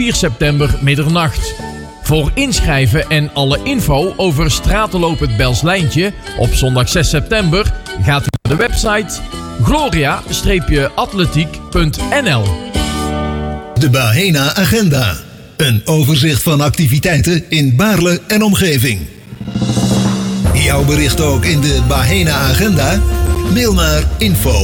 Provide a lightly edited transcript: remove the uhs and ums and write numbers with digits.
4 september middernacht. Voor inschrijven en alle info over stratenloop het Belslijntje op zondag 6 september gaat u naar de website gloria-atletiek.nl. De Bahena Agenda. Een overzicht van activiteiten in Baarle en omgeving. Jouw bericht ook in de Bahena Agenda? Mail naar info